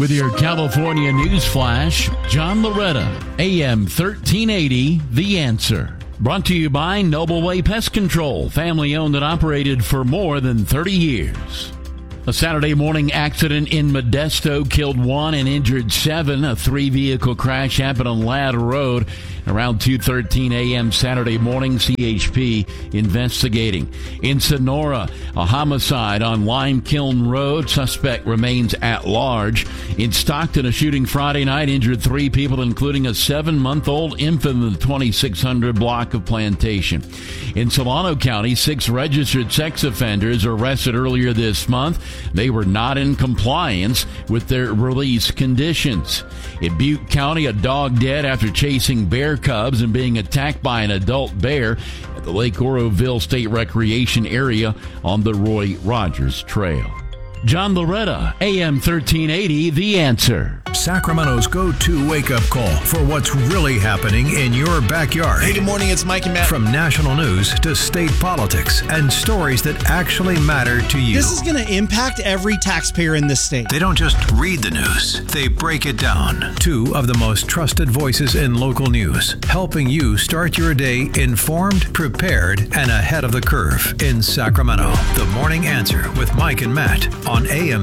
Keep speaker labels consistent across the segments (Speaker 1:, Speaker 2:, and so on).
Speaker 1: With your California news flash, John Loretta, AM 1380, The Answer. Brought to you by Noble Way Pest Control, family owned and operated for more than 30 years. A Saturday morning accident in Modesto killed 1 and injured 7. A 3-vehicle crash happened on Ladd Road around 2:13 a.m. Saturday morning. CHP investigating. In Sonora, a homicide on Lime Kiln Road. Suspect remains at large. In Stockton, a shooting Friday night injured 3 people, including a 7-month-old infant in the 2600 block of Plantation. In Solano County, 6 registered sex offenders arrested earlier this month. They were not in compliance with their release conditions. In Butte County, a dog dead after chasing bear cubs and being attacked by an adult bear at the Lake Oroville State Recreation Area on the Roy Rogers Trail. John Loretta, AM 1380, The Answer.
Speaker 2: Sacramento's go-to wake-up call for what's really happening in your backyard.
Speaker 3: Hey, good morning. It's Mike and Matt.
Speaker 2: From national news to state politics and stories that actually matter to you.
Speaker 3: This is going to impact every taxpayer in this state.
Speaker 2: They don't just read the news, they break it down. 2 of the most trusted voices in local news, helping you start your day informed, prepared, and ahead of the curve in Sacramento. The Morning Answer with Mike and Matt on AM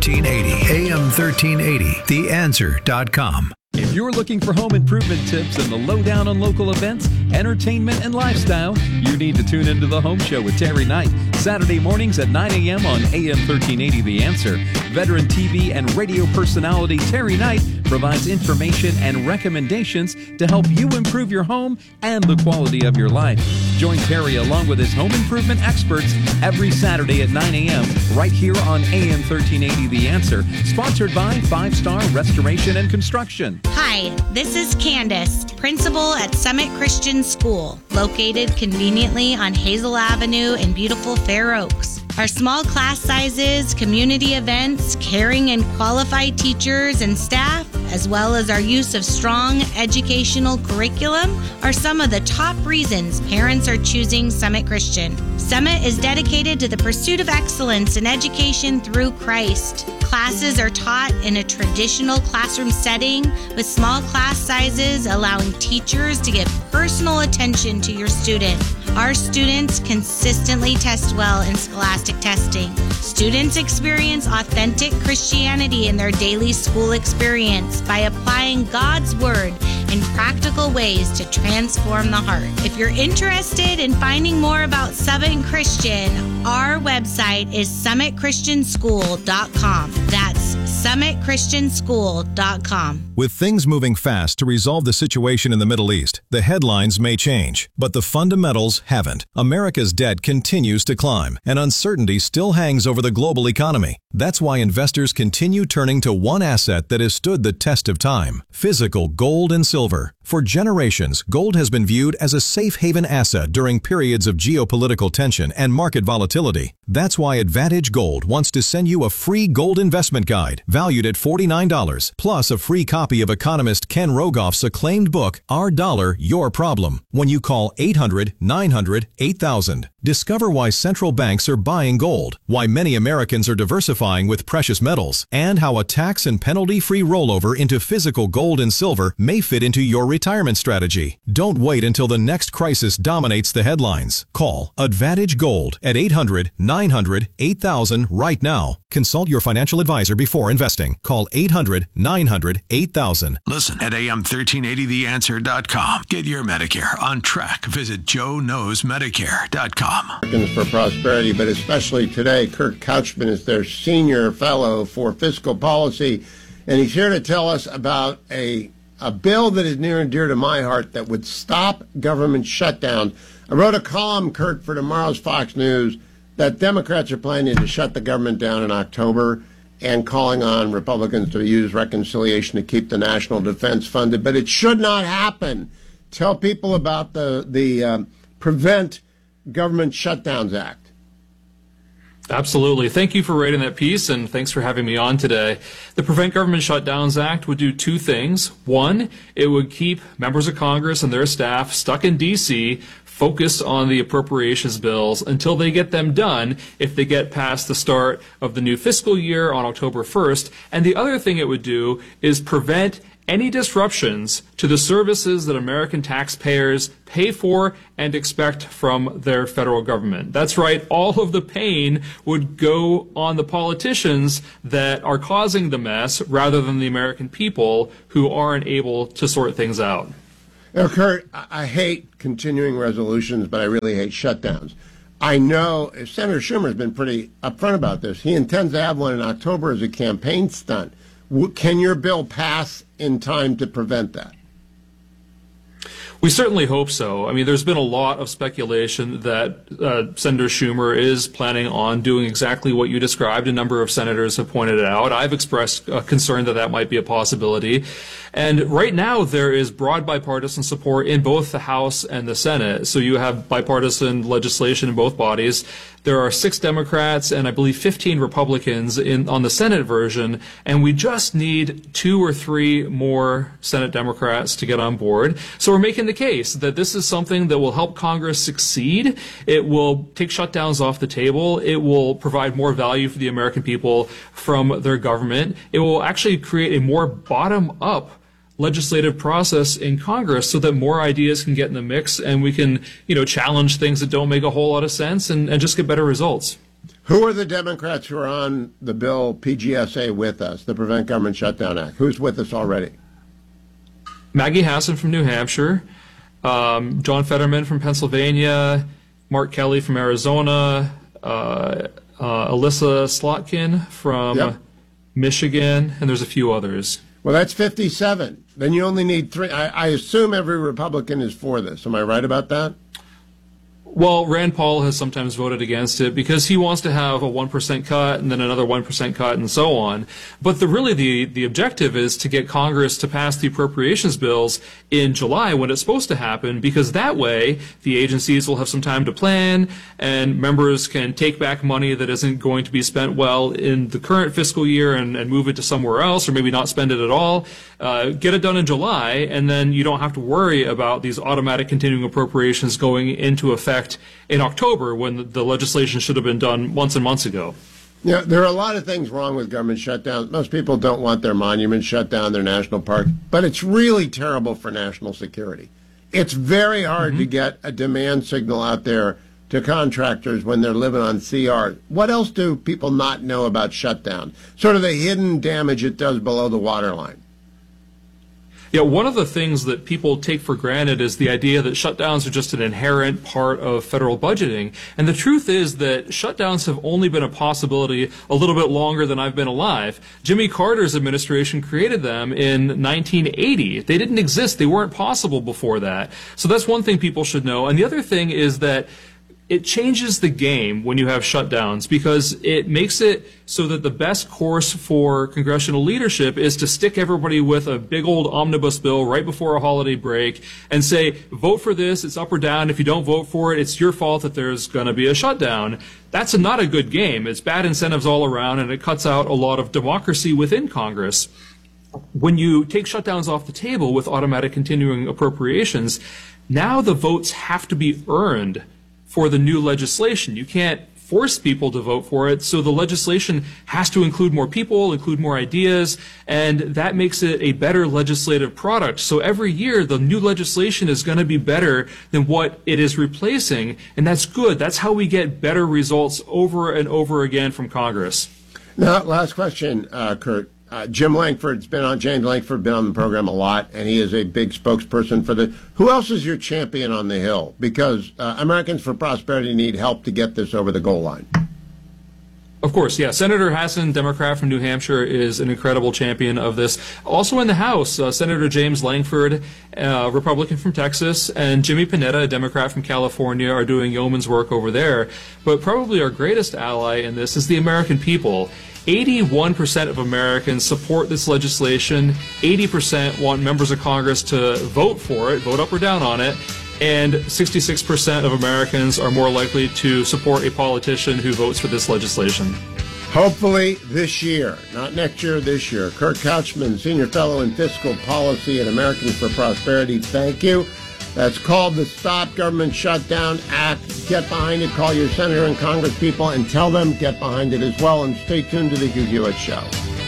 Speaker 2: 1380. AM 1380, theanswer.com.
Speaker 4: If you're looking for home improvement tips and the lowdown on local events, entertainment, and lifestyle, you need to tune into The Home Show with Terry Knight, Saturday mornings at 9 a.m. on AM 1380 The Answer. Veteran TV and radio personality Terry Knight provides information and recommendations to help you improve your home and the quality of your life. Join Terry along with his home improvement experts every Saturday at 9 a.m. right here on AM 1380 The Answer, sponsored by 5 Star Restoration and Construction.
Speaker 5: Hi, this is Candace, principal at Summit Christian School, located conveniently on Hazel Avenue in beautiful Fair Oaks. Our small class sizes, community events, caring and qualified teachers and staff, as well as our use of strong educational curriculum, are some of the top reasons parents are choosing Summit Christian. Summit is dedicated to the pursuit of excellence in education through Christ. Classes are taught in a traditional classroom setting with small class sizes, allowing teachers to give personal attention to your student. Our students consistently test well in scholastic testing. Students experience authentic Christianity in their daily school experience by applying God's Word in practical ways to transform the heart. If you're interested in finding more about Summit Christian, our website is summitchristianschool.com. That's summitchristianschool.com.
Speaker 6: With things moving fast to resolve the situation in the Middle East, the headlines may change, but the fundamentals haven't. America's debt continues to climb, and uncertainty still hangs over the global economy. That's why investors continue turning to one asset that has stood the test of time: physical gold and silver. For generations, gold has been viewed as a safe haven asset during periods of geopolitical tension and market volatility. That's why Advantage Gold wants to send you a free gold investment guide valued at $49, plus a free copy of economist Ken Rogoff's acclaimed book, Our Dollar, Your Problem, when you call 800-900-8000. Discover why central banks are buying gold, why many Americans are diversifying with precious metals, and how a tax and penalty-free rollover into physical gold and silver may fit into your retirement strategy. Don't wait until the next crisis dominates the headlines. Call Advantage Gold at 800-900-8000 right now. Consult your financial advisor before investing. Call 800-900-8000.
Speaker 2: Listen at am1380theanswer.com. Get your Medicare on track. Visit joeknowsmedicare.com.
Speaker 7: Americans for Prosperity, but especially today, Kirk Couchman is their senior fellow for fiscal policy, and he's here to tell us about a bill that is near and dear to my heart that would stop government shutdowns. I wrote a column, Kirk, for tomorrow's Fox News that Democrats are planning to shut the government down in October and calling on Republicans to use reconciliation to keep the national defense funded. But it should not happen. Tell people about the Prevent Government Shutdowns Act.
Speaker 8: Absolutely. Thank you for writing that piece, and thanks for having me on today. The Prevent Government Shutdowns Act would do two things. One, it would keep members of Congress and their staff stuck in D.C., focused on the appropriations bills until they get them done if they get past the start of the new fiscal year on October 1st. And the other thing it would do is prevent any disruptions to the services that American taxpayers pay for and expect from their federal government. That's right, all of the pain would go on the politicians that are causing the mess rather than the American people who aren't able to sort things out.
Speaker 7: Now, Kurt, I hate continuing resolutions, but I really hate shutdowns. I know Senator Schumer has been pretty upfront about this. He intends to have one in October as a campaign stunt. Can your bill pass in time to prevent that?
Speaker 8: We certainly hope so. I mean, there's been a lot of speculation that Senator Schumer is planning on doing exactly what you described. A number of senators have pointed it out. I've expressed concern that that might be a possibility. And right now, there is broad bipartisan support in both the House and the Senate. So you have bipartisan legislation in both bodies. There are 6 Democrats and I believe 15 Republicans on the Senate version, and we just need 2 or 3 more Senate Democrats to get on board. So we're making the case that this is something that will help Congress succeed. It will take shutdowns off the table. It will provide more value for the American people from their government. It will actually create a more bottom-up legislative process in Congress so that more ideas can get in the mix and we can, challenge things that don't make a whole lot of sense and just get better results.
Speaker 7: Who are the Democrats who are on the bill PGSA with us, the Prevent Government Shutdown Act? Who's with us already?
Speaker 8: Maggie Hassan from New Hampshire, John Fetterman from Pennsylvania, Mark Kelly from Arizona, Alyssa Slotkin from Michigan, and there's a few others.
Speaker 7: Well, that's 57. Then you only need 3. I assume every Republican is for this. Am I right about that?
Speaker 8: Well, Rand Paul has sometimes voted against it because he wants to have a 1% cut and then another 1% cut and so on. But the objective is to get Congress to pass the appropriations bills in July when it's supposed to happen, because that way the agencies will have some time to plan and members can take back money that isn't going to be spent well in the current fiscal year and move it to somewhere else, or maybe not spend it at all. Get it done in July, and then you don't have to worry about these automatic continuing appropriations going into effect in October when the legislation should have been done months and months ago.
Speaker 7: Yeah, there are a lot of things wrong with government shutdowns. Most people don't want their monuments shut down, their national parks, but it's really terrible for national security. It's very hard to get a demand signal out there to contractors when they're living on CR. What else do people not know about shutdown? Sort of the hidden damage it does below the waterline.
Speaker 8: Yeah, one of the things that people take for granted is the idea that shutdowns are just an inherent part of federal budgeting. And the truth is that shutdowns have only been a possibility a little bit longer than I've been alive. Jimmy Carter's administration created them in 1980. They didn't exist. They weren't possible before that. So that's one thing people should know. And the other thing is that it changes the game when you have shutdowns, because it makes it so that the best course for congressional leadership is to stick everybody with a big old omnibus bill right before a holiday break and say, vote for this, it's up or down. If you don't vote for it, it's your fault that there's going to be a shutdown. That's not a good game. It's bad incentives all around, and it cuts out a lot of democracy within Congress. When you take shutdowns off the table with automatic continuing appropriations, now the votes have to be earned for the new legislation. You can't force people to vote for it, so the legislation has to include more people, include more ideas, and that makes it a better legislative product. So every year, the new legislation is going to be better than what it is replacing, and that's good. That's how we get better results over and over again from Congress.
Speaker 7: Now, last question, Kurt. James Lankford's been on the program a lot, and he is a big spokesperson for the. Who else is your champion on the Hill? Because Americans for Prosperity need help to get this over the goal line.
Speaker 8: Of course, yeah. Senator Hassan, Democrat from New Hampshire, is an incredible champion of this. Also in the House, Senator James Lankford, Republican from Texas, and Jimmy Panetta, a Democrat from California, are doing yeoman's work over there. But probably our greatest ally in this is the American people. 81% of Americans support this legislation. 80% want members of Congress to vote for it, vote up or down on it. and 66% of Americans are more likely to support a politician who votes for this legislation.
Speaker 7: Hopefully this year, not next year, this year. Kurt Couchman, Senior Fellow in Fiscal Policy at Americans for Prosperity, thank you. That's called the Stop Government Shutdown Act. Get behind it. Call your senator and congresspeople and tell them get behind it as well. And stay tuned to the Hugh Hewitt Show.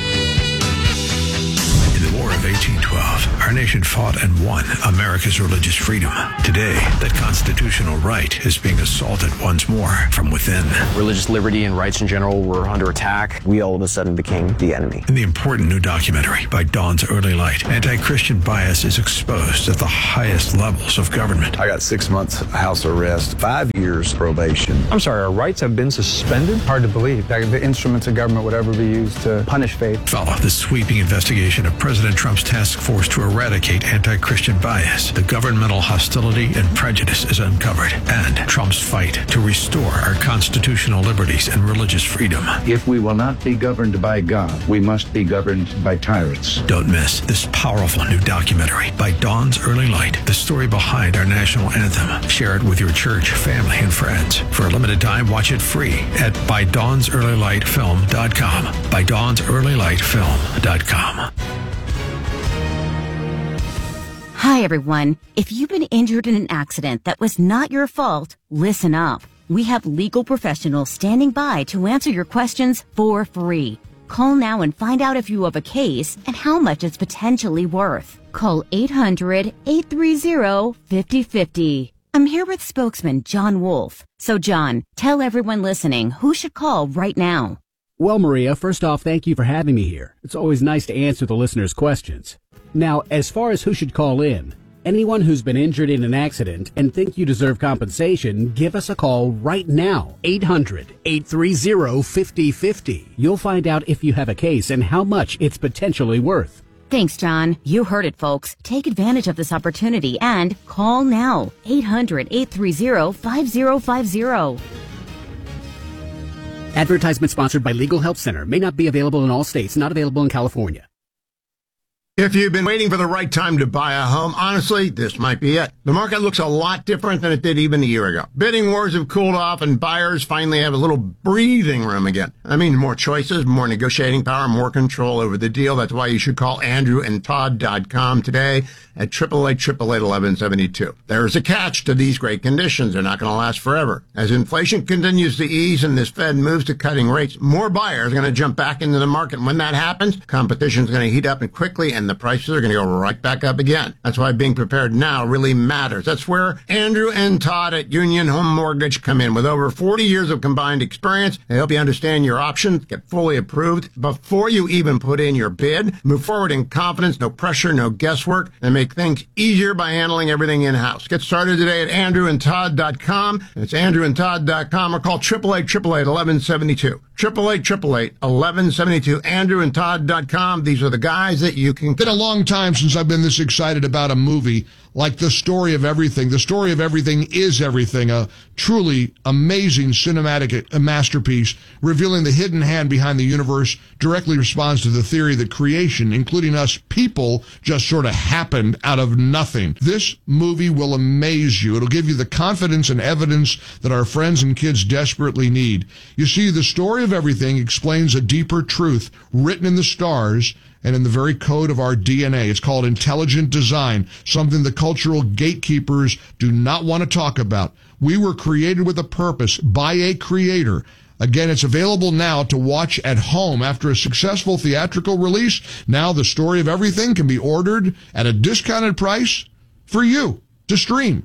Speaker 2: In the War of 1812, our nation fought and won America's religious freedom. Today, that constitutional right is being assaulted once more from within.
Speaker 9: Religious liberty and rights in general were under attack. We all of a sudden became the enemy.
Speaker 2: In the important new documentary, By Dawn's Early Light, anti-Christian bias is exposed at the highest levels of government.
Speaker 10: I got 6 months house arrest, 5 years probation.
Speaker 11: I'm sorry, our rights have been suspended? Hard to believe that the instruments of government would ever be used to punish faith.
Speaker 2: Follow the sweeping investigation of President Trump's task force to eradicate anti-Christian bias. The governmental hostility and prejudice is uncovered, and Trump's fight to restore our constitutional liberties and religious freedom.
Speaker 12: If we will not be governed by God, we must be governed by tyrants.
Speaker 2: Don't miss this powerful new documentary, By Dawn's Early Light, the story behind our national anthem. Share it with your church, family, and friends. For a limited time, watch it free at ByDawnsEarlyLightFilm.com. ByDawnsEarlyLightFilm.com.
Speaker 13: Hi, everyone. If you've been injured in an accident that was not your fault, listen up. We have legal professionals standing by to answer your questions for free. Call now and find out if you have a case and how much it's potentially worth. Call 800-830-5050. I'm here with spokesman John Wolf. So, John, tell everyone listening who should call right now.
Speaker 14: Well, Maria, first off, thank you for having me here. It's always nice to answer the listeners' questions. Now, as far as who should call in, anyone who's been injured in an accident and think you deserve compensation, give us a call right now. 800-830-5050. You'll find out if you have a case and how much it's potentially worth.
Speaker 13: Thanks, John. You heard it, folks. Take advantage of this opportunity and call now. 800-830-5050.
Speaker 14: Advertisement sponsored by Legal Help Center. May not be available in all states. Not available in California.
Speaker 7: If you've been waiting for the right time to buy a home, honestly, this might be it. The market looks a lot different than it did even a year ago. Bidding wars have cooled off and buyers finally have a little breathing room again. I mean, more choices, more negotiating power, more control over the deal. That's why you should call AndrewandTodd.com today at 888-888-1172. There's a catch to these great conditions. They're not going to last forever. As inflation continues to ease and this Fed moves to cutting rates, more buyers are going to jump back into the market. And when that happens, competition is going to heat up and quickly, and the prices are going to go right back up again. That's why being prepared now really matters. That's where Andrew and Todd at Union Home Mortgage come in. With over 40 years of combined experience, they help you understand your options, get fully approved before you even put in your bid. Move forward in confidence, no pressure, no guesswork, and make things easier by handling everything in-house. Get started today at AndrewandTodd.com. It's AndrewandTodd.com or call 888-888-1172. 888-888-1172. AndrewandTodd.com. These are the guys that you can...
Speaker 15: It's been a long time since I've been this excited about a movie like The Story of Everything. The Story of Everything is Everything, a truly amazing cinematic masterpiece revealing the hidden hand behind the universe, directly responds to the theory that creation, including us people, just sort of happened out of nothing. This movie will amaze you. It'll give you the confidence and evidence that our friends and kids desperately need. You see, The Story of Everything explains a deeper truth written in the stars and in the very code of our DNA. It's called intelligent design, something the cultural gatekeepers do not want to talk about. We were created with a purpose by a creator. Again, it's available now to watch at home after a successful theatrical release. Now The Story of Everything can be ordered at a discounted price for you to stream.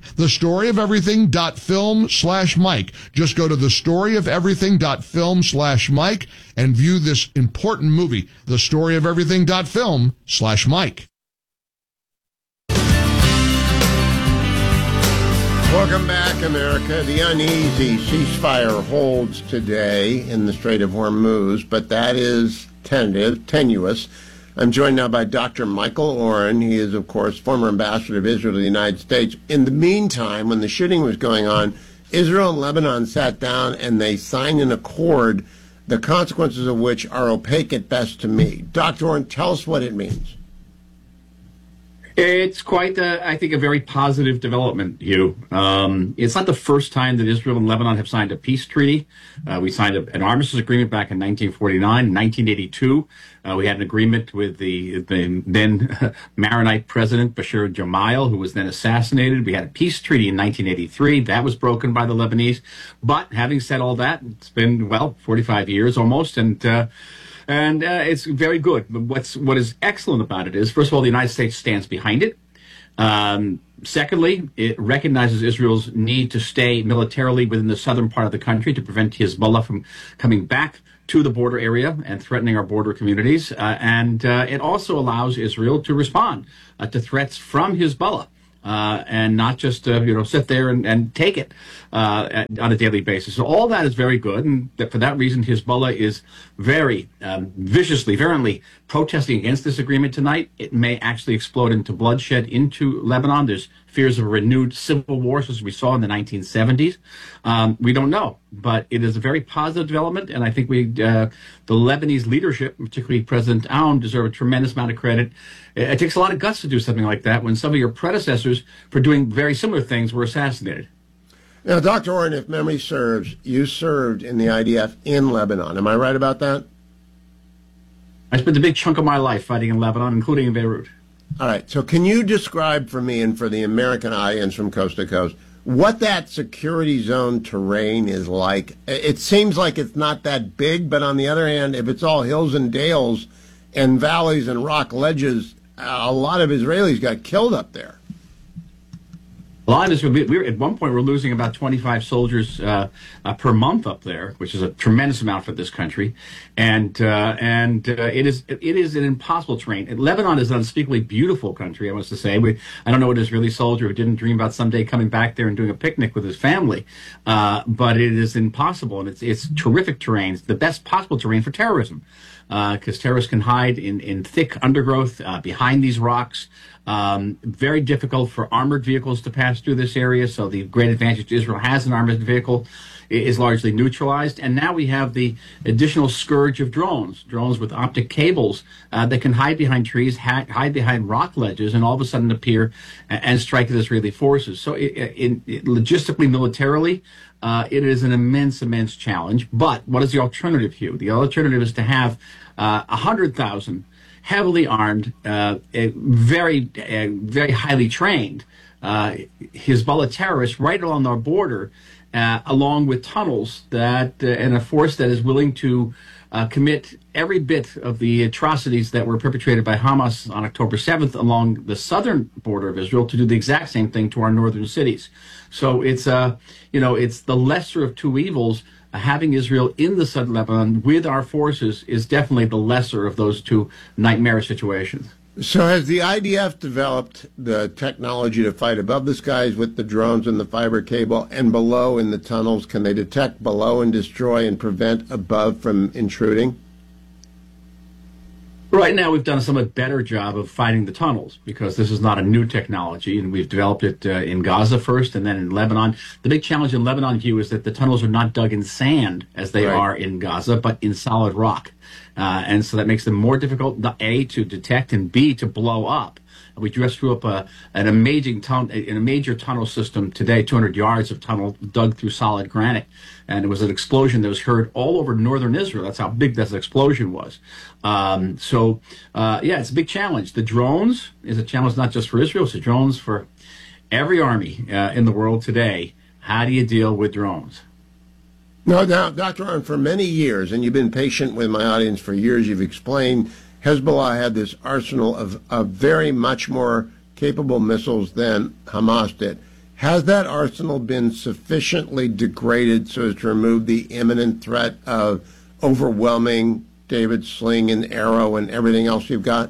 Speaker 15: TheStoryOfEverything.film/Mike. Just go to TheStoryOfEverything.film/Mike and view this important movie. TheStoryOfEverything.film/Mike.
Speaker 7: Welcome back, America. The uneasy ceasefire holds today in the Strait of Hormuz, but that is tenuous. I'm joined now by Dr. Michael Oren. He is, of course, former ambassador of Israel to the United States. In the meantime, when the shooting was going on, Israel and Lebanon sat down and they signed an accord, the consequences of which are opaque at best to me. Dr. Oren, tell us what it means.
Speaker 16: It's quite, I think, a very positive development, Hugh. It's not the first time that Israel and Lebanon have signed a peace treaty. We signed an armistice agreement back in 1949. In 1982, we had an agreement with the then Maronite president, Bashir Gemayel, who was then assassinated. We had a peace treaty in 1983. That was broken by the Lebanese. But having said all that, it's been, 45 years almost, and it's very good. But what is excellent about it is, first of all, the United States stands behind it. Secondly, it recognizes Israel's need to stay militarily within the southern part of the country to prevent Hezbollah from coming back to the border area and threatening our border communities. And it also allows Israel to respond to threats from Hezbollah. And not just sit there and take it on a daily basis. So all that is very good, and for that reason, Hezbollah is very viciously, virulently protesting against this agreement tonight. It may actually explode into bloodshed into Lebanon. There's fears of a renewed civil war, as we saw in the 1970s. We don't know, but it is a very positive development, and I think the Lebanese leadership, particularly President Aoun, deserve a tremendous amount of credit. It takes a lot of guts to do something like that when some of your predecessors for doing very similar things were assassinated.
Speaker 7: Now, Dr. Oren, if memory serves, you served in the IDF in Lebanon. Am I right about that?
Speaker 16: I spent a big chunk of my life fighting in Lebanon, including in Beirut.
Speaker 7: All right. So can you describe for me and for the American audience from coast to coast what that security zone terrain is like? It seems like it's not that big, but on the other hand, if it's all hills and dales and valleys and rock ledges, a lot of Israelis got killed up there.
Speaker 16: A lot of this, at one point, we're losing about 25 soldiers per month up there, which is a tremendous amount for this country, and it is an impossible terrain. Lebanon is an unspeakably beautiful country, I must say. I don't know an Israeli soldier who didn't dream about someday coming back there and doing a picnic with his family, but it is impossible, and it's terrific terrain. It's the best possible terrain for terrorism, because terrorists can hide in thick undergrowth behind these rocks. Very difficult for armored vehicles to pass through this area, so the great advantage Israel has an armored vehicle is largely neutralized. And now we have the additional scourge of drones with optic cables that can hide behind trees, hide behind rock ledges, and all of a sudden appear and strike at Israeli forces. So logistically, militarily, it is an immense challenge. But what is the alternative, Hugh? The alternative is to have 100,000 heavily armed, very highly trained Hezbollah terrorists right along our border, along with tunnels and a force that is willing to commit every bit of the atrocities that were perpetrated by Hamas on October 7th along the southern border of Israel to do the exact same thing to our northern cities. So it's it's the lesser of two evils. Having Israel in the southern Lebanon with our forces is definitely the lesser of those two nightmare situations.
Speaker 7: So has the IDF developed the technology to fight above the skies with the drones and the fiber cable, and below in the tunnels? Can they detect below and destroy and prevent above from intruding?
Speaker 16: Right now, we've done a somewhat better job of fighting the tunnels because this is not a new technology, and we've developed it in Gaza first and then in Lebanon. The big challenge in Lebanon, Hugh, is that the tunnels are not dug in sand as they are in Gaza, but in solid rock. And so that makes them more difficult, A, to detect, and B, to blow up. We just drew up a major tunnel system today, 200 yards of tunnel dug through solid granite. And it was an explosion that was heard all over northern Israel. That's how big that explosion was. It's a big challenge. The drones is a challenge not just for Israel, it's a drones for every army in the world today. How do you deal with drones?
Speaker 7: No doubt, Dr. Oren, for many years, and you've been patient with my audience for years, you've explained Hezbollah had this arsenal of very much more capable missiles than Hamas did. Has that arsenal been sufficiently degraded so as to remove the imminent threat of overwhelming David's sling and arrow and everything else you've got?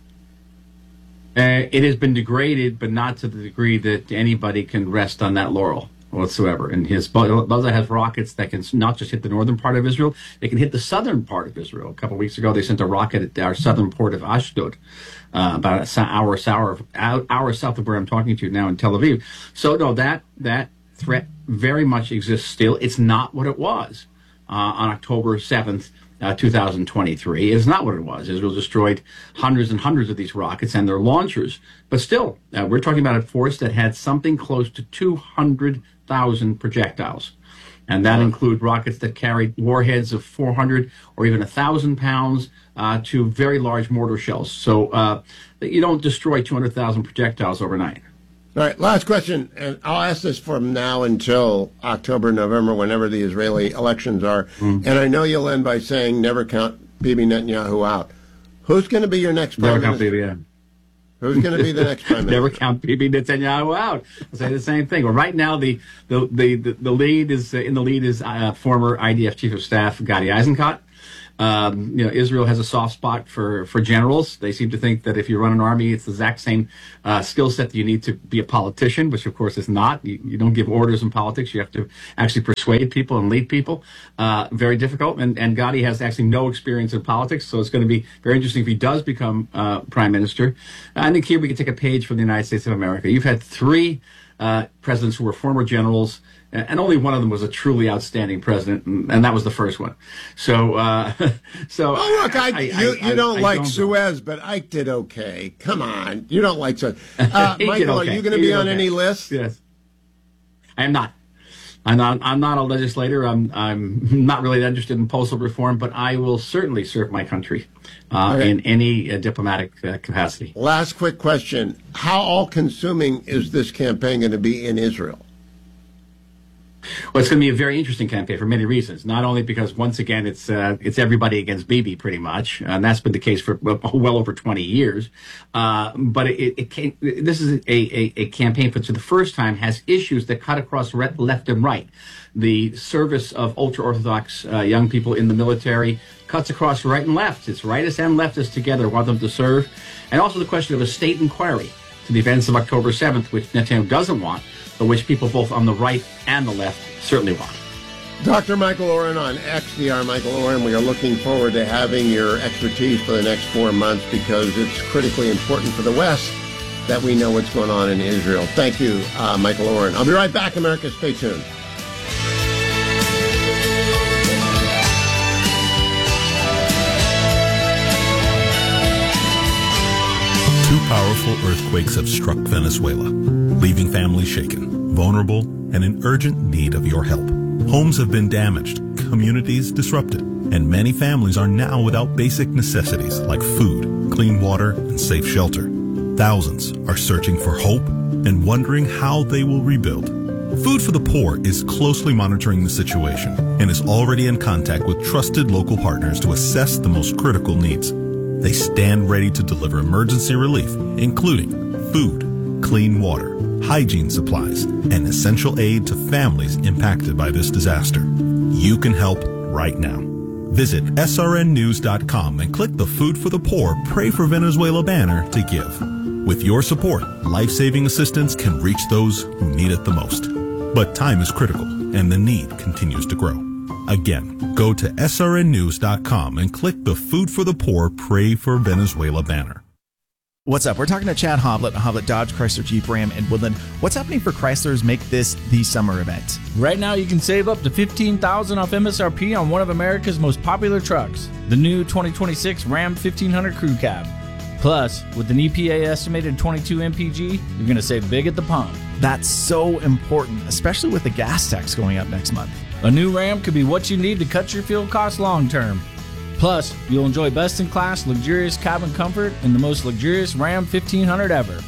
Speaker 16: It has been degraded, but not to the degree that anybody can rest on that laurel whatsoever. And Hezbollah has rockets that can not just hit the northern part of Israel, they can hit the southern part of Israel. A couple of weeks ago, they sent a rocket at our southern port of Ashdod, about an hour south of where I'm talking to you now in Tel Aviv. So, no, that threat very much exists still. It's not what it was on October 7th 2023. It's not what it was. Israel destroyed hundreds and hundreds of these rockets and their launchers. But still, we're talking about a force that had something close to 200,000 projectiles. And that include rockets that carried warheads of 400 or even 1,000 pounds to very large mortar shells. So you don't destroy 200,000 projectiles overnight.
Speaker 7: All right, last question, and I'll ask this from now until October, November, whenever the Israeli elections are. And I know you'll end by saying never count Bibi Netanyahu out. Who's going to be your next prime minister?
Speaker 16: Never count Bibi,
Speaker 7: Who's going to be the next prime minister?
Speaker 16: Never count Bibi Netanyahu out. I'll say the same thing. Well, right now the lead is former IDF chief of staff Gadi Eisenkot. Israel has a soft spot for generals. They seem to think that if you run an army, it's the exact same skill set that you need to be a politician, which of course is not. You don't give orders in politics. You have to actually persuade people and lead people. Very difficult. And Gadi has actually no experience in politics, so it's going to be very interesting if he does become prime minister. I think here we can take a page from the United States of America. You've had three presidents who were former generals, and only one of them was a truly outstanding president, and that was the first one. So,
Speaker 7: oh look, you don't like Suez, but Ike did okay. Come on, you don't like Suez. Michael, okay. Are you going to be on any list?
Speaker 16: Yes, I am not. I'm not a legislator. I'm not really interested in postal reform, but I will certainly serve my country in any diplomatic capacity.
Speaker 7: Last quick question: how all-consuming is this campaign going to be in Israel?
Speaker 16: Well, it's going to be a very interesting campaign for many reasons. Not only because, once again, it's everybody against Bibi, pretty much, and that's been the case for well over 20 years. But this is a campaign which, for the first time, has issues that cut across left and right. The service of ultra-Orthodox young people in the military cuts across right and left. It's rightists and leftists together want them to serve. And also the question of a state inquiry to the events of October 7th, which Netanyahu doesn't want, but which people both on the right and the left certainly want.
Speaker 7: Dr. Michael Oren on XDR. Michael Oren, we are looking forward to having your expertise for the next 4 months because it's critically important for the West that we know what's going on in Israel. Thank you, Michael Oren. I'll be right back, America. Stay tuned.
Speaker 17: Two powerful earthquakes have struck Venezuela, leaving families shaken, vulnerable, and in urgent need of your help. Homes have been damaged, communities disrupted, and many families are now without basic necessities like food, clean water, and safe shelter. Thousands are searching for hope and wondering how they will rebuild. Food for the Poor is closely monitoring the situation and is already in contact with trusted local partners to assess the most critical needs. They stand ready to deliver emergency relief, including food, clean water, hygiene supplies, and essential aid to families impacted by this disaster. You can help right now. Visit srnnews.com and click the Food for the Poor Pray for Venezuela banner to give. With your support, life-saving assistance can reach those who need it the most. But time is critical, and the need continues to grow. Again, go to srnnews.com and click the Food for the Poor Pray for Venezuela banner.
Speaker 18: What's up? We're talking to Chad Hoblet, Hoblet Dodge, Chrysler, Jeep, Ram, and Woodland. What's happening for Chrysler's Make This the Summer event?
Speaker 19: Right now, you can save up to $15,000 off MSRP on one of America's most popular trucks, the new 2026 Ram 1500 Crew Cab. Plus, with an EPA estimated 22 mpg, you're going to save big at the pump.
Speaker 18: That's so important, especially with the gas tax going up next month.
Speaker 19: A new Ram could be what you need to cut your fuel costs long term. Plus, you'll enjoy best-in-class luxurious cabin comfort in the most luxurious Ram 1500 ever.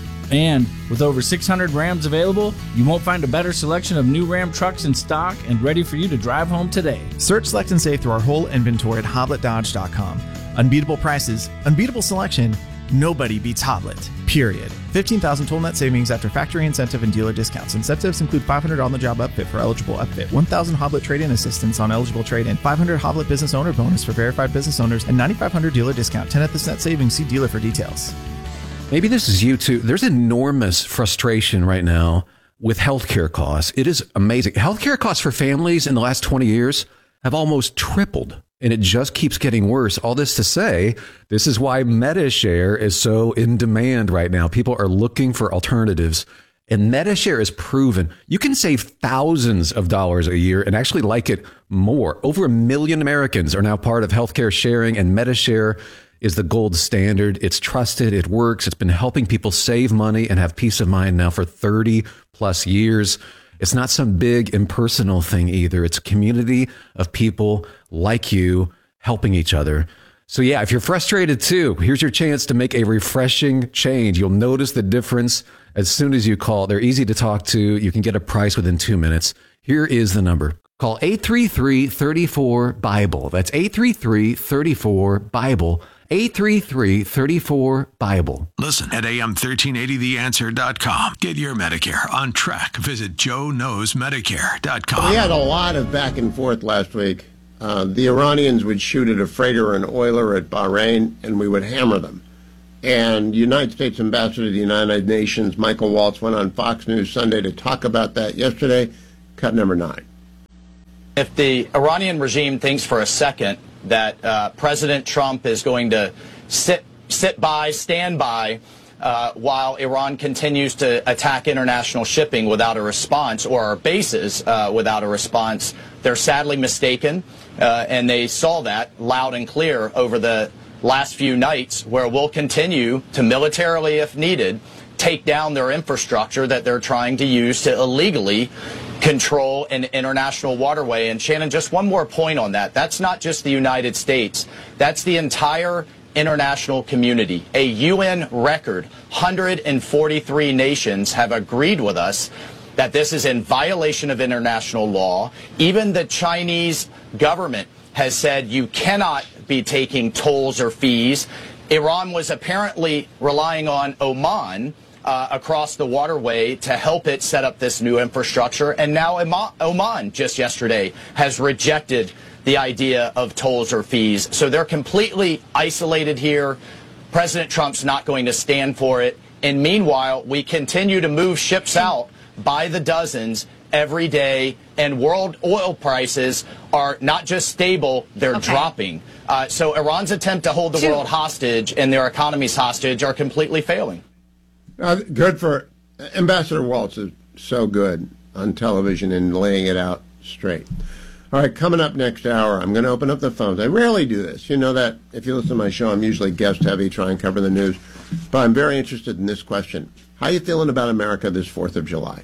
Speaker 19: And with over 600 Rams available, you won't find a better selection of new Ram trucks in stock and ready for you to drive home today.
Speaker 18: Search, select, and save through our whole inventory at HobletDodge.com. Unbeatable prices, unbeatable selection, nobody beats Hoblet, period. 15,000 total net savings after factory incentive and dealer discounts. Incentives include $500 on-the-job upfit for eligible upfit, 1,000 Hoblet trade-in assistance on eligible trade-in, 500 Hoblet business owner bonus for verified business owners, and 9,500 dealer discount. 10th net savings. See dealer for details.
Speaker 20: Maybe this is you too. There's enormous frustration right now with healthcare costs. It is amazing. Healthcare costs for families in the last 20 years have almost tripled. And it just keeps getting worse. All this to say, this is why MediShare is so in demand right now. People are looking for alternatives. And Medi-Share is proven. You can save thousands of dollars a year and actually like it more. Over 1 million Americans are now part of healthcare sharing, and Medi-Share is the gold standard. It's trusted. It works. It's been helping people save money and have peace of mind now for 30 plus years. It's not some big impersonal thing either. It's a community of people like you helping each other. So yeah, if you're frustrated too, here's your chance to make a refreshing change. You'll notice the difference as soon as you call. They're easy to talk to. You can get a price within 2 minutes. Here is the number. Call 833-34-BIBLE. That's 833-34-BIBLE. 833-34-BIBLE.
Speaker 2: Listen at am1380theanswer.com. Get your Medicare on track. Visit joeknowsmedicare.com.
Speaker 7: We had a lot of back and forth last week. The Iranians would shoot at a freighter or an oiler at Bahrain, and we would hammer them. And United States Ambassador to the United Nations, Michael Waltz, went on Fox News Sunday to talk about that yesterday. Cut number 9.
Speaker 21: If the Iranian regime thinks for a second that President Trump is going to stand by while Iran continues to attack international shipping without a response, or our bases without a response, they're sadly mistaken. And they saw that loud and clear over the last few nights, where we'll continue to militarily, if needed, take down their infrastructure that they're trying to use to illegally control an international waterway. And Shannon, just one more point on that. That's not just the United States. That's the entire international community. A UN record, 143 nations have agreed with us that this is in violation of international law. Even the Chinese government has said you cannot be taking tolls or fees. Iran was apparently relying on Oman across the waterway to help it set up this new infrastructure. And now Oman, just yesterday, has rejected the idea of tolls or fees. So they're completely isolated here. President Trump's not going to stand for it. And meanwhile, we continue to move ships out by the dozens every day, and world oil prices are not just stable, they're dropping. So Iran's attempt to hold the world hostage and their economies hostage are completely failing.
Speaker 7: Good for Ambassador Waltz is so good on television and laying it out straight. All right, coming up next hour, I'm going to open up the phones. I rarely do this. You know that if you listen to my show, I'm usually guest heavy, try and cover the news. But I'm very interested in this question. How are you feeling about America this 4th of July?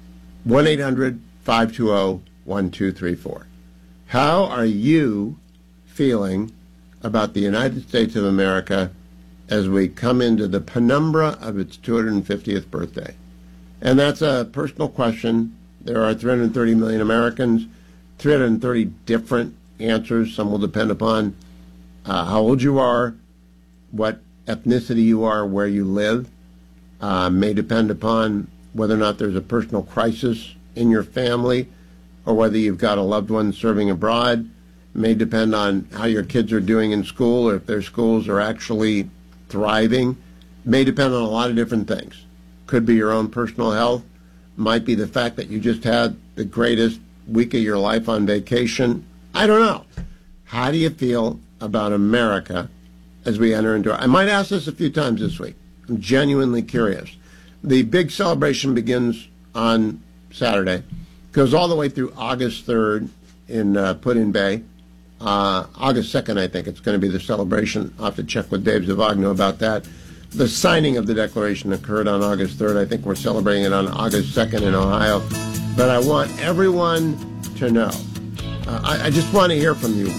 Speaker 7: 1-800-520-1234. How are you feeling about the United States of America as we come into the penumbra of its 250th birthday? And that's a personal question. There are 330 million Americans, 330 different answers. Some will depend upon how old you are, what ethnicity you are, where you live. May depend upon whether or not there's a personal crisis in your family, or whether you've got a loved one serving abroad. May depend on how your kids are doing in school, or if their schools are actually thriving. May depend on a lot of different things. Could be your own personal health. Might be the fact that you just had the greatest week of your life on vacation. I don't know. How do you feel about America as we enter into it? I might ask this a few times this week. I'm genuinely curious. The big celebration begins on Saturday, goes all the way through August 3rd in Put-in Bay. August 2nd, I think, it's going to be the celebration. I'll have to check with Dave Zavagno about that. The signing of the Declaration occurred on August 3rd. I think we're celebrating it on August 2nd in Ohio. But I want everyone to know. I just want to hear from you.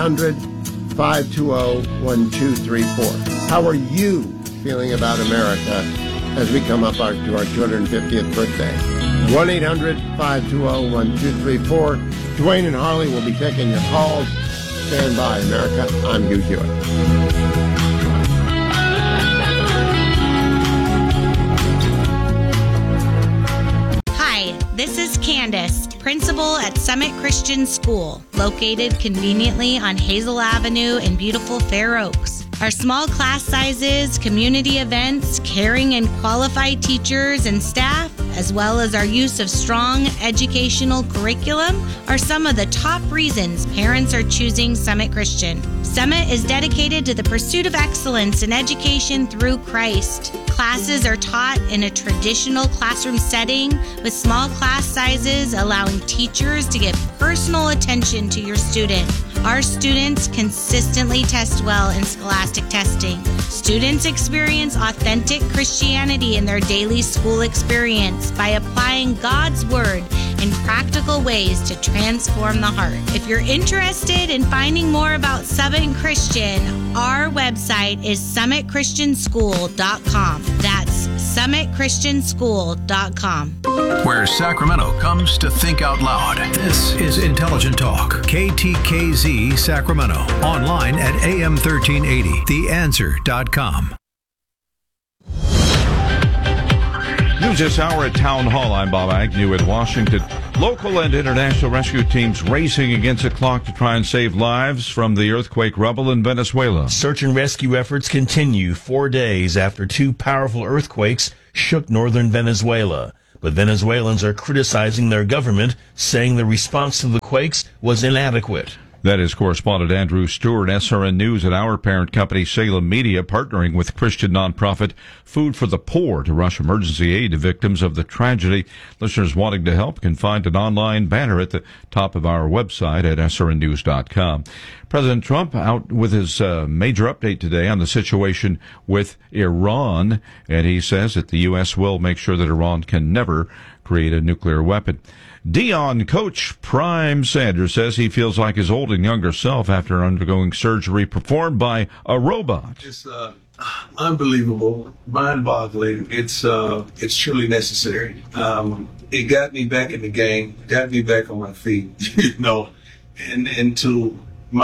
Speaker 7: 1-800-520-1234. How are you feeling about America as we come up to our 250th birthday? 1-800-520-1234. Dwayne and Harley will be taking your calls. Stand by, America. I'm Hugh Hewitt.
Speaker 5: This is Candace, principal at Summit Christian School, located conveniently on Hazel Avenue in beautiful Fair Oaks. Our small class sizes, community events, caring and qualified teachers and staff, as well as our use of strong educational curriculum, are some of the top reasons parents are choosing Summit Christian. Summit is dedicated to the pursuit of excellence in education through Christ. Classes are taught in a traditional classroom setting with small class sizes, allowing teachers to give personal attention to your student. Our students consistently test well in scholastic testing. Students experience authentic Christianity in their daily school experience by applying God's Word in practical ways to transform the heart. If you're interested in finding more about Summit Christian, our website is summitchristianschool.com. That's summitchristianschool.com.
Speaker 2: Where Sacramento comes to think out loud. This is Intelligent Talk, KTKZ Sacramento. Online at AM1380, theanswer.com.
Speaker 1: News this hour at Town Hall. I'm Bob Agnew in Washington. Local and international rescue teams racing against the clock to try and save lives from the earthquake rubble in Venezuela.
Speaker 22: Search and rescue efforts continue 4 days after two powerful earthquakes shook northern Venezuela. But Venezuelans are criticizing their government, saying the response to the quakes was inadequate.
Speaker 1: That is correspondent Andrew Stewart, SRN News, and our parent company Salem Media, partnering with Christian nonprofit Food for the Poor to rush emergency aid to victims of the tragedy. Listeners wanting to help can find an online banner at the top of our website at srnnews.com. President Trump out with his major update today on the situation with Iran, and he says that the U.S. will make sure that Iran can never create a nuclear weapon. Deion coach Prime Sanders says he feels like his old and younger self after undergoing surgery performed by a robot.
Speaker 23: It's unbelievable, mind-boggling. It's truly necessary. It got me back in the game, got me back on my feet, and into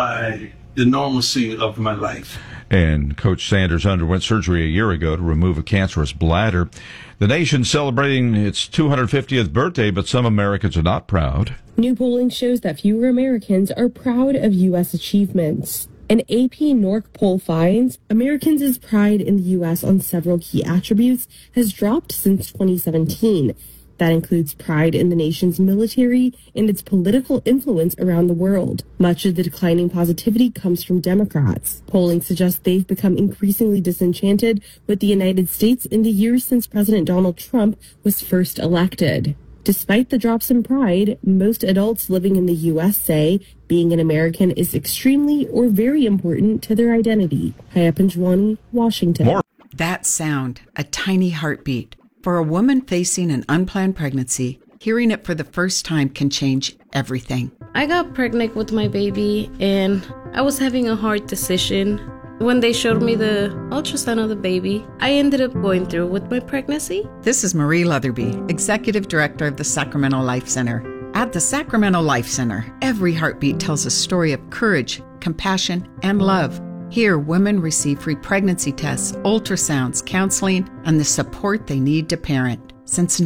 Speaker 23: the normalcy of my life.
Speaker 1: And Coach Sanders underwent surgery a year ago to remove a cancerous bladder. The nation's celebrating its 250th birthday, but some Americans are not proud.
Speaker 24: New polling shows that fewer Americans are proud of U.S. achievements. An AP NORC poll finds Americans' pride in the U.S. on several key attributes has dropped since 2017. That includes pride in the nation's military and its political influence around the world. Much of the declining positivity comes from Democrats. Polling suggests they've become increasingly disenchanted with the United States in the years since President Donald Trump was first elected. Despite the drops in pride, most adults living in the U.S. say being an American is extremely or very important to their identity. Haya Panjwani, Washington.
Speaker 25: That sound, a tiny heartbeat. For a woman facing an unplanned pregnancy, hearing it for the first time can change everything.
Speaker 26: I got pregnant with my baby and I was having a hard decision. When they showed me the ultrasound of the baby, I ended up going through with my pregnancy.
Speaker 25: This is Marie Leatherby, Executive Director of the Sacramento Life Center. At the Sacramento Life Center, every heartbeat tells a story of courage, compassion, and love. Here, women receive free pregnancy tests, ultrasounds, counseling, and the support they need to parent. Since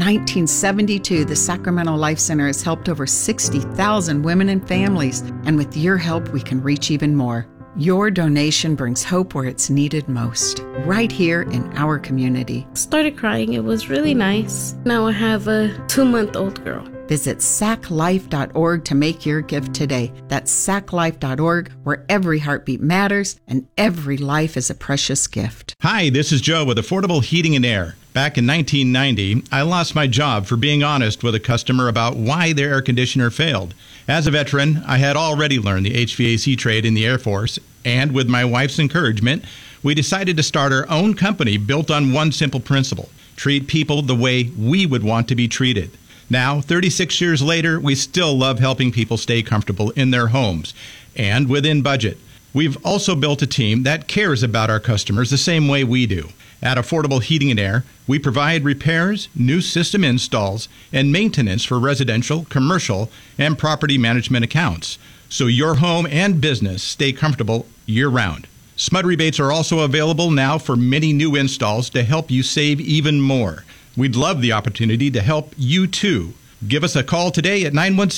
Speaker 25: 1972, the Sacramento Life Center has helped over 60,000 women and families, and with your help, we can reach even more. Your donation brings hope where it's needed most, right here in our community.
Speaker 26: Started crying. It was really nice. Now I have a 2-month-old girl.
Speaker 25: Visit saclife.org to make your gift today. That's saclife.org, where every heartbeat matters and every life is a precious gift.
Speaker 27: Hi, this is Joe with Affordable Heating and Air. Back in 1990, I lost my job for being honest with a customer about why their air conditioner failed. As a veteran, I had already learned the HVAC trade in the Air Force, and with my wife's encouragement, we decided to start our own company built on one simple principle: treat people the way we would want to be treated. Now, 36 years later, we still love helping people stay comfortable in their homes and within budget. We've also built a team that cares about our customers the same way we do. At Affordable Heating and Air, we provide repairs, new system installs, and maintenance for residential, commercial, and property management accounts, so your home and business stay comfortable year-round. SMUD rebates are also available now for many new installs to help you save even more. We'd love the opportunity to help you, too. Give us a call today at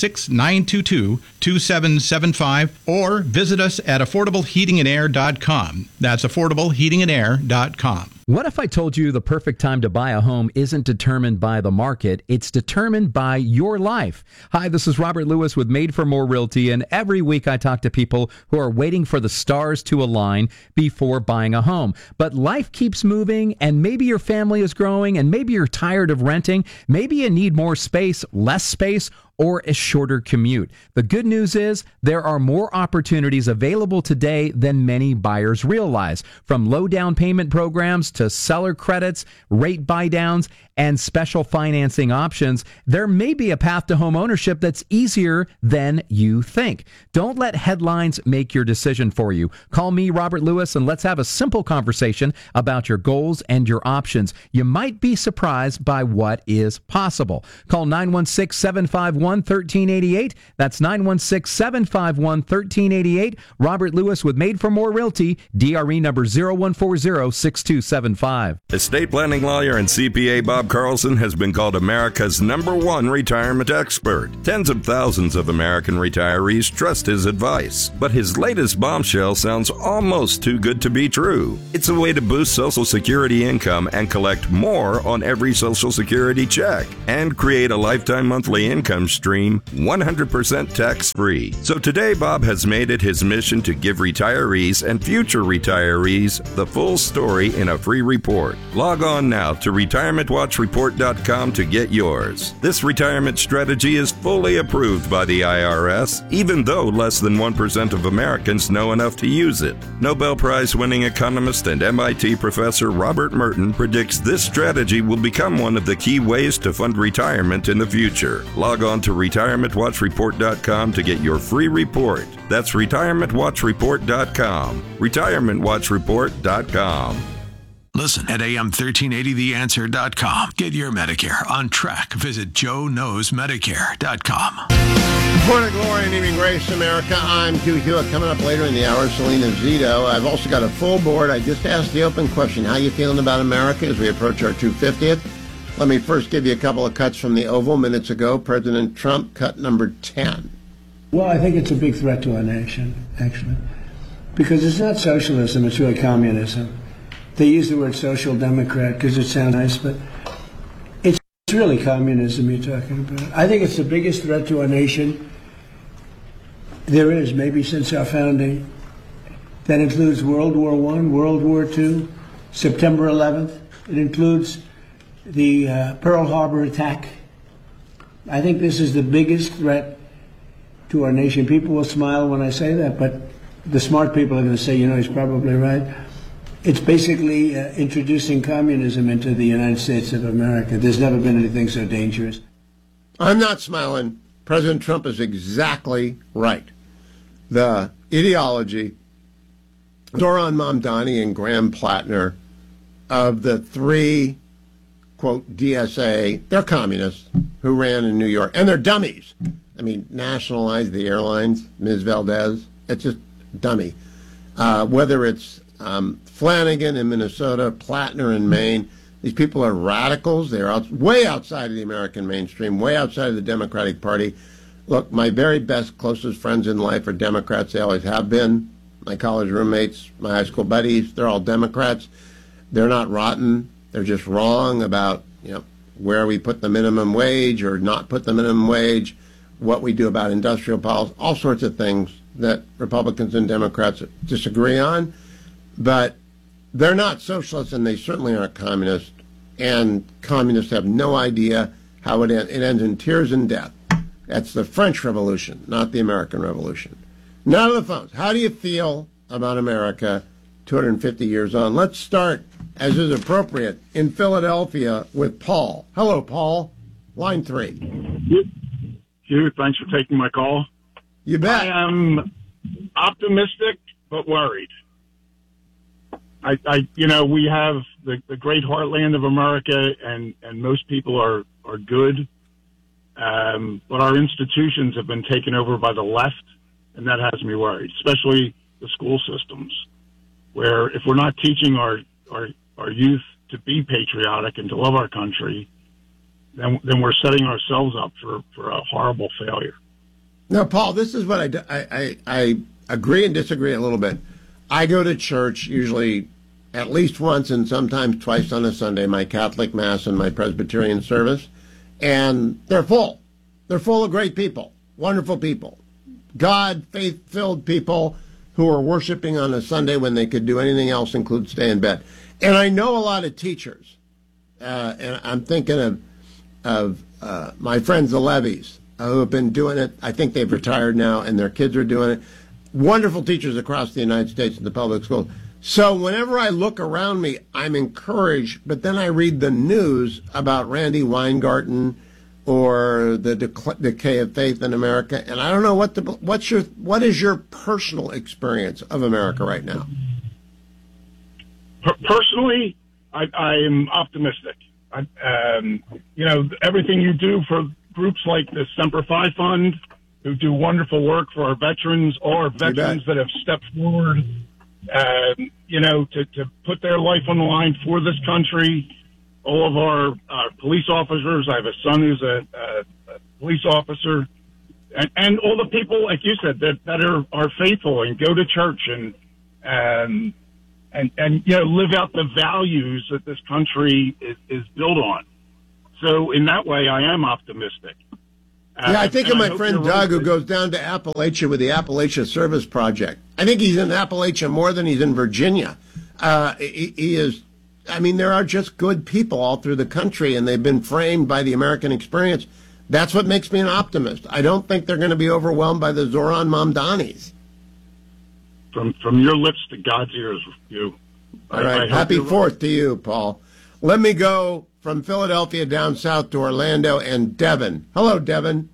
Speaker 27: 916-922-2775 or visit us at affordableheatingandair.com. That's affordableheatingandair.com.
Speaker 3: What if I told you the perfect time to buy a home isn't determined by the market, it's determined by your life? Hi, this is Robert Lewis with Made for More Realty, and every week I talk to people who are waiting for the stars to align before buying a home. But life keeps moving, and maybe your family is growing, and maybe you're tired of renting. Maybe you need more space, less space, or a shorter commute. The good news is there are more opportunities available today than many buyers realize. From low down payment programs to seller credits, rate buy downs, and special financing options, there may be a path to home ownership that's easier than you think. Don't let headlines make your decision for you. Call me, Robert Lewis, and let's have a simple conversation about your goals and your options. You might be surprised by what is possible. Call 916-751-1388. That's 916-751-1388. Robert Lewis with Made for More Realty, DRE number 0140-6275.
Speaker 4: Estate planning lawyer and CPA Bob Carlson has been called America's #1 retirement expert. Tens of thousands of American retirees trust his advice. But his latest bombshell sounds almost too good to be true. It's a way to boost Social Security income and collect more on every Social Security check and create a lifetime monthly income stream 100% tax-free. So today, Bob has made it his mission to give retirees and future retirees the full story in a free report. Log on now to retirementwatchreport.com to get yours. This retirement strategy is fully approved by the IRS, even though less than 1% of Americans know enough to use it. Nobel Prize-winning economist and MIT professor Robert Merton predicts this strategy will become one of the key ways to fund retirement in the future. Log on to retirementwatchreport.com to get your free report. That's retirementwatchreport.com. retirementwatchreport.com.
Speaker 2: Listen at am1380theanswer.com. Get your Medicare on track. Visit joeknowsmedicare.com.
Speaker 7: Morning glory and evening grace, America. I'm Hugh Hewitt. Coming up later in the hour, Selena Zito. I've also got a full board. I just asked the open question, how you feeling about America as we approach our 250th? Let me first give you a couple of cuts from the Oval minutes ago. President Trump, cut number 10.
Speaker 6: Well, I think it's a big threat to our nation, actually, because it's not socialism, it's really communism. They use the word social democrat because it sounds nice, but it's really communism you're talking about. I think it's the biggest threat to our nation there is, maybe since our founding. That includes World War I, World War II, September 11th. It includes the Pearl Harbor attack. I think this is the biggest threat to our nation. People will smile when I say that, but the smart people are going to say, you know, he's probably right. It's basically introducing communism into the United States of America. There's never been anything so dangerous.
Speaker 7: I'm not smiling. President Trump is exactly right. The ideology, Zoran Mamdani and Graham Plattner, of the three, quote, DSA, they're communists who ran in New York. And they're dummies. I mean, nationalize the airlines, Ms. Valdez. It's just dummy. Whether it's Flanagan in Minnesota, Plattner in Maine. These people are radicals. They're way outside of the American mainstream, way outside of the Democratic Party. Look, my very best, closest friends in life are Democrats. They always have been. My college roommates, my high school buddies, they're all Democrats. They're not rotten. They're just wrong about, you know, where we put the minimum wage or not put the minimum wage, what we do about industrial policy, all sorts of things that Republicans and Democrats disagree on. But they're not socialists, and they certainly aren't communists. And communists have no idea how it ends. It ends in tears and death. That's the French Revolution, not the American Revolution. Now to the phones. How do you feel about America 250 years on? Let's start, as is appropriate, in Philadelphia with Paul. Hello, Paul. Line 3.
Speaker 8: Hugh, thanks for taking my call.
Speaker 7: You bet.
Speaker 8: I am optimistic but worried. You know, we have the great heartland of America, and most people are good, but our institutions have been taken over by the left, and that has me worried, especially the school systems, where if we're not teaching our youth to be patriotic and to love our country, then we're setting ourselves up for a horrible failure.
Speaker 7: Now, Paul, this is what I agree and disagree a little bit. I go to church usually at least once and sometimes twice on a Sunday, my Catholic Mass and my Presbyterian service, and they're full. They're full of great people, wonderful people, God, faith-filled people who are worshiping on a Sunday when they could do anything else, include stay in bed. And I know a lot of teachers, and I'm thinking of my friends the Levies, who have been doing it. I think they've retired now, and their kids are doing it. Wonderful teachers across the United States in the public schools. So whenever I look around me, I'm encouraged, but then I read the news about Randy Weingarten or the decay of faith in America, and I don't know what is your personal experience of America right now?
Speaker 8: Personally, I am optimistic. Everything you do for groups like the Semper Fi Fund, who do wonderful work for our veterans, or veterans that have stepped forward, to put their life on the line for this country. All of our police officers. I have a son who's a police officer, and all the people, like you said, that are faithful and go to church and live out the values that this country is built on. So in that way, I am optimistic.
Speaker 7: Yeah, I think of my friend Doug, who goes down to Appalachia with the Appalachia Service Project. I think he's in Appalachia more than he's in Virginia. He is. I mean, there are just good people all through the country, and they've been framed by the American experience. That's what makes me an optimist. I don't think they're going to be overwhelmed by the Zoran Mamdanis.
Speaker 8: From your lips to God's ears, you.
Speaker 7: All right. Happy 4th to you, Paul. Let me go from Philadelphia down south to Orlando and Devin. Hello, Devin.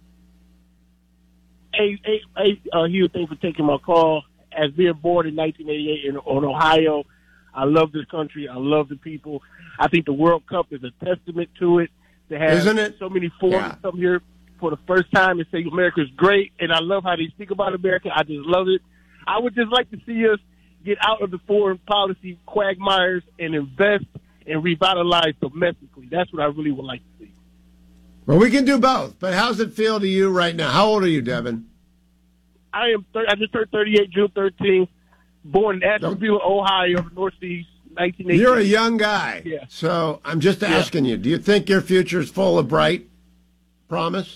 Speaker 9: Hey, Hugh, thanks for taking my call. As being born in 1988 in Ohio, I love this country. I love the people. I think the World Cup is a testament to it. To have
Speaker 7: Isn't it?
Speaker 9: So many foreigners come here for the first time and say America's great, and I love how they speak about America. I just love it. I would just like to see us get out of the foreign policy quagmires and invest and revitalize domestically. That's what I really would like to see.
Speaker 7: Well, we can do both, but how's it feel to you right now? How old are you, Devin?
Speaker 9: I just turned 38 June 13th. Born in Asheville, Ohio, Northeast, 1980.
Speaker 7: You're a young guy.
Speaker 9: Yeah.
Speaker 7: So I'm just asking you, do you think your future is full of bright promise?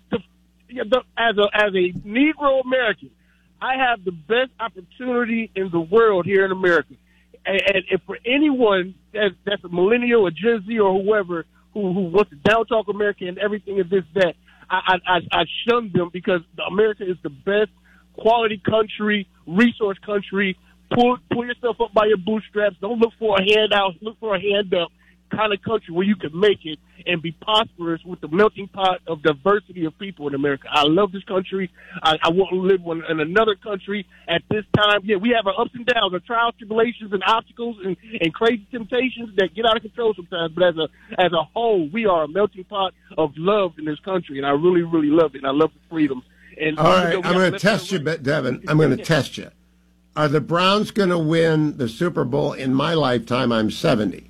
Speaker 9: As a Negro American, I have the best opportunity in the world here in America. And for anyone that's a millennial or Gen Z or whoever who wants to down-talk America and everything and this, that, I shun them, because America is the best quality country, resource country. Pull yourself up by your bootstraps. Don't look for a handout. Look for a hand up kind of country where you can make it and be prosperous with the melting pot of diversity of people in America. I love this country. I won't live in another country at this time. Yeah, we have our ups and downs, our trials, tribulations, and obstacles, and crazy temptations that get out of control sometimes. But as a whole, we are a melting pot of love in this country, and I really, really love it. And I love the freedoms. And
Speaker 7: all right, I'm going to test you, Devin. I'm going to test you. Are the Browns going to win the Super Bowl in my lifetime? I'm 70.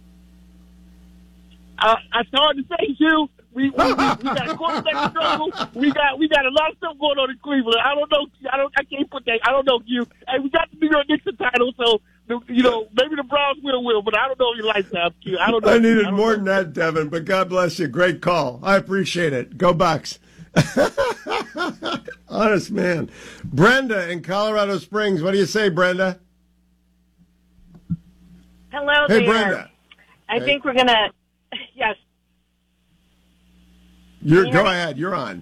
Speaker 9: It's hard to say, Hugh. We got a quarterback struggle. We got a lot of stuff going on in Cleveland. I don't know. I can't put that. I don't know, Hugh. Hey, we got the New York Knicks title, so maybe the Browns will, but I don't know your lifetime, Hugh. I don't know.
Speaker 7: I needed more than that, Devin. But God bless you. Great call. I appreciate it. Go Bucks. Honest man. Brenda in Colorado Springs. What do you say, Brenda?
Speaker 10: Hello
Speaker 7: hey,
Speaker 10: there.
Speaker 7: Brenda.
Speaker 10: I think we're going to, yes.
Speaker 7: Go ahead. You're on.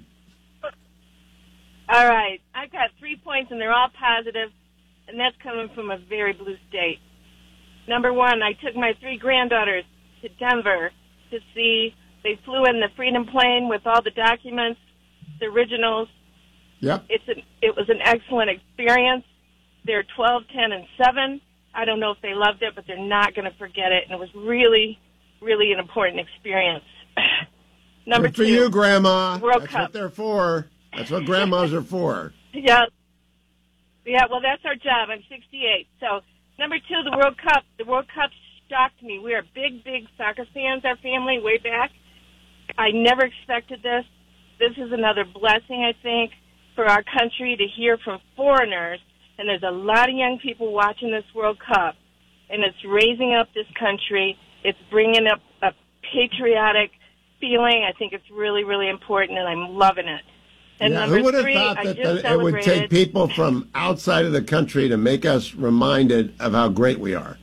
Speaker 10: All right. I've got 3 points, and they're all positive, and that's coming from a very blue state. Number one, I took my 3 granddaughters to Denver to see. They flew in the Freedom plane with all the documents, the originals.
Speaker 7: Yep.
Speaker 10: It was an excellent experience. They're 12, 10, and 7. I don't know if they loved it, but they're not going to forget it. And it was really, really an important experience. Number 2.
Speaker 7: Good for you, Grandma.
Speaker 10: World
Speaker 7: That's
Speaker 10: Cup.
Speaker 7: what they're for. That's what grandmas are for.
Speaker 10: Yeah. Yeah, well, that's our job. I'm 68. So, number 2, the World Cup. The World Cup shocked me. We are big, big soccer fans, our family, way back. I never expected this. This is another blessing, I think, for our country to hear from foreigners. And there's a lot of young people watching this World Cup. and it's raising up this country. It's bringing up a patriotic feeling. I think it's really, really important, and I'm loving it. And number
Speaker 7: who would have
Speaker 10: 3,
Speaker 7: thought
Speaker 10: I
Speaker 7: that
Speaker 10: just
Speaker 7: it would take
Speaker 10: celebrated.
Speaker 7: people from outside of the country to make us reminded of how great we are?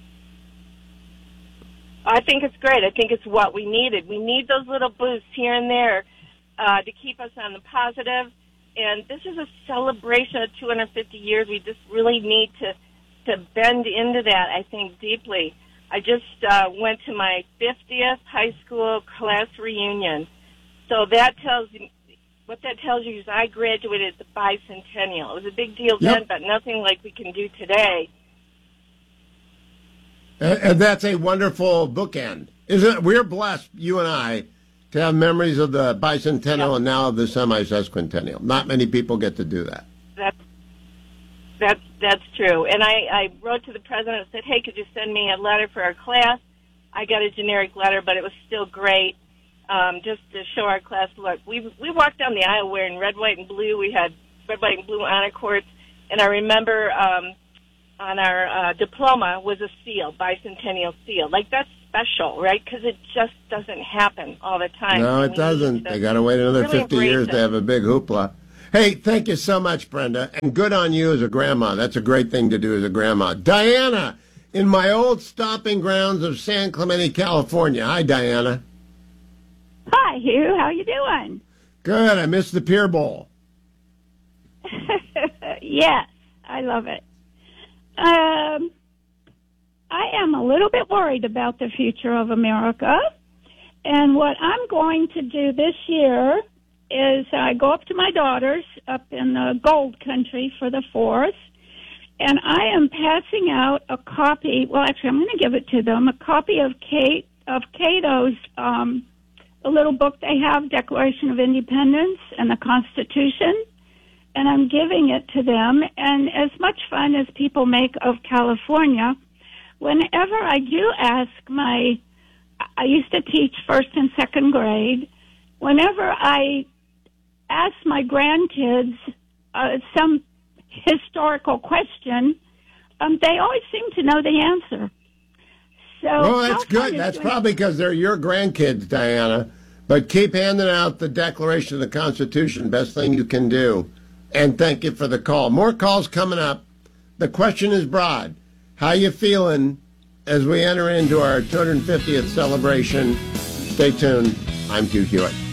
Speaker 10: I think it's great. I think it's what we needed. We need those little boosts here and there to keep us on the positive. And this is a celebration of 250 years. We just really need to bend into that, I think, deeply. I just went to my 50th high school class reunion. So that tells you is I graduated at the bicentennial. It was a big deal then, but nothing like we can do today.
Speaker 7: And that's a wonderful bookend. Isn't it? We're blessed, you and I, to have memories of the bicentennial and now of the semi-sesquicentennial. Not many people get to do that.
Speaker 10: That's true. And I wrote to the president and said, hey, could you send me a letter for our class? I got a generic letter, but it was still great, just to show our class, look, we walked down the aisle wearing red, white, and blue. We had red, white, and blue honor cords. And I remember on our diploma was a seal, bicentennial seal. Like, that's special, right? Because it just doesn't happen all the time.
Speaker 7: No, it doesn't. They got to wait another
Speaker 10: really
Speaker 7: 50 years to have a big hoopla. Hey, thank you so much, Brenda, and good on you as a grandma. That's a great thing to do as a grandma. Diana, in my old stomping grounds of San Clemente, California. Hi, Diana.
Speaker 11: Hi, Hugh. How you doing?
Speaker 7: Good. I missed the Pier Bowl.
Speaker 11: Yes, I love it. I am a little bit worried about the future of America, and what I'm going to do this year is I go up to my daughters up in the Gold Country for the 4th, and I am passing out a copy. Well, actually, I'm going to give it to them. A copy of Cato's a little book they have, Declaration of Independence and the Constitution, and I'm giving it to them. And as much fun as people make of California, whenever I do ask I used to teach 1st and 2nd grade. Whenever I ask my grandkids some historical question, they always seem to know the answer. So,
Speaker 7: well, that's good. That's probably because they're your grandkids, Diana. But keep handing out the Declaration of the Constitution. Best thing you can do. And thank you for the call. More calls coming up. The question is broad. How you feeling as we enter into our 250th celebration? Stay tuned. I'm Hugh Hewitt.